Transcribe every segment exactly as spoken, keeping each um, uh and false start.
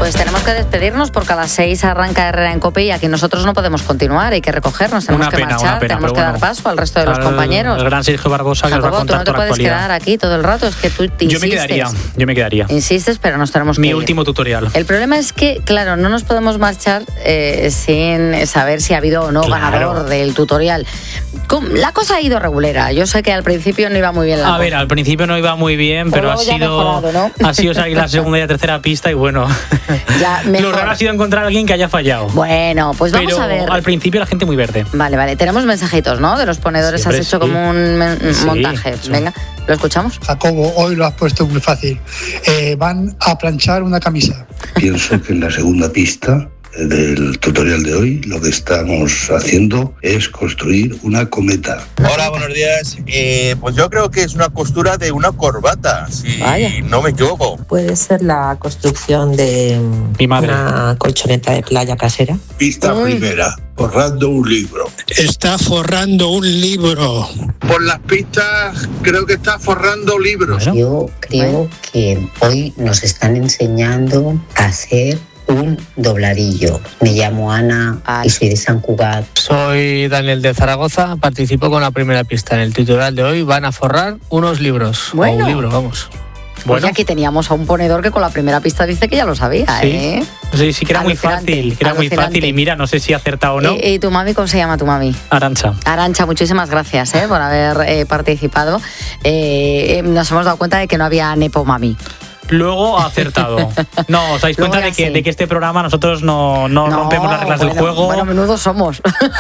Pues tenemos que despedirnos porque a las seis arranca Herrera en COPE y aquí nosotros no podemos continuar, hay que recogernos, tenemos una que pena, marchar, pena, tenemos que bueno, dar paso al resto de los al, compañeros. El gran Sergio Barbosa, Jacobo, que nos va a contar tú no te por puedes actualidad. quedar aquí todo el rato, es que tú te insistes. Yo me quedaría, yo me quedaría. Insistes, pero nos tenemos Mi que último ir. tutorial. El problema es que, claro, no nos podemos marchar eh, sin saber si ha habido o no Claro. ganador del tutorial. Com- La cosa ha ido regulera. Yo sé que al principio no iba muy bien la A cosa. ver, al principio no iba muy bien, Pero pero, ha luego ya ha sido mejorado, ¿no? ha sido salir la segunda y la tercera pista y bueno, Ya, lo mejor. raro ha sido encontrar a alguien que haya fallado. Bueno, pues vamos pero a ver. al principio la gente muy verde. Vale, vale. Tenemos mensajitos, ¿no? De los ponedores. Siempre Has hecho sí. como un men- Sí, montaje. sí. Venga, ¿lo escuchamos? Jacobo, hoy lo has puesto muy fácil. Eh, van a planchar una camisa. Pienso que en la segunda pista del tutorial de hoy lo que estamos haciendo es construir una cometa. Hola, buenos días. Eh, pues yo creo que es una costura de una corbata, si Vaya. no me equivoco. Puede ser la construcción de Mi madre. una colchoneta de playa casera. Pista Uy. primera, forrando un libro. Está forrando un libro. Por las pistas creo que está forrando libros. Bueno, Yo creo que hoy nos están enseñando a hacer un dobladillo. Me llamo Ana Vale. y soy de San Cugat. Soy Daniel de Zaragoza, participo con la primera pista. En el tutorial de hoy van a forrar unos libros. Bueno. O un libro, vamos. Pues bueno. ya aquí teníamos a un ponedor que con la primera pista dice que ya lo sabía, Sí. ¿eh? Sí, sí que era muy Alucinante, fácil, que era muy alucinante. fácil y mira, no sé si ha acertado o no. ¿Y, y tu mami cómo se llama tu mami? Arancha. Arancha, muchísimas gracias ¿eh? por haber eh, participado. Eh, eh, nos hemos dado cuenta de que no había Nepo Mami. Luego ha acertado. No, os dais Luego cuenta ya de que, sí. de que este programa nosotros no, no, No, rompemos las reglas bueno, del juego. Bueno, menudo somos.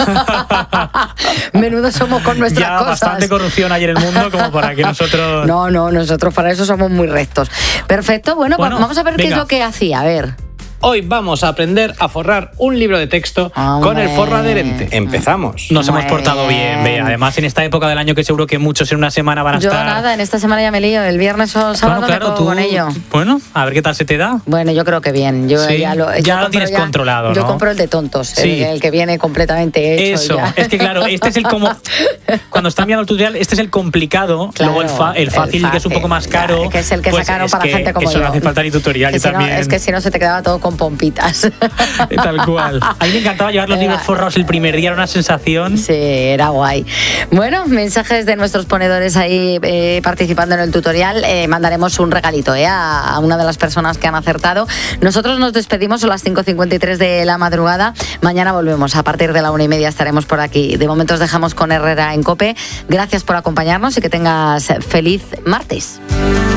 Menudo somos con nuestras ya cosas. bastante corrupción hay en el mundo como para que nosotros... No, no, nosotros para eso somos muy rectos. Perfecto, bueno, Bueno, pues vamos a ver qué es venga. lo que hacía. A ver. Hoy vamos a aprender a forrar un libro de texto Hombre. con el forro adherente. Empezamos. Nos hemos Muy portado bien, Bea. Además, en esta época del año que seguro que muchos en una semana van a Yo estar... nada, en esta semana ya me lío. El viernes o el sábado Bueno, claro, me pongo tú... con ello. Bueno, a ver qué tal se te da. Bueno, yo creo que bien. Yo Sí, ya lo, ya yo lo compro tienes controlado, Yo ¿no? compro el de tontos, Sí. el, el que viene completamente hecho. Eso, ya. es que claro, este es el como... Cuando está mirando el tutorial, este es el complicado, Claro, luego el, fa- el, el fácil, que es un poco más fácil, caro. ya, que es el que pues sacaron es para que gente como eso yo. no hace falta ni tutorial, Que yo si no- también. es que si no se te quedaba todo con pompitas. Tal cual. A mí me encantaba llevar los Era- libros forrados el primer día, era una sensación... Sí, era guay. Bueno, mensajes de nuestros ponedores ahí eh, participando en el tutorial. Eh, mandaremos un regalito eh, a, a una de las personas que han acertado. Nosotros nos despedimos a las cinco cincuenta y tres de la madrugada. Mañana volvemos. A partir de la una y media estaremos por aquí. De momento os dejamos con Herrera en COPE. Gracias por acompañarnos y que tengas feliz martes.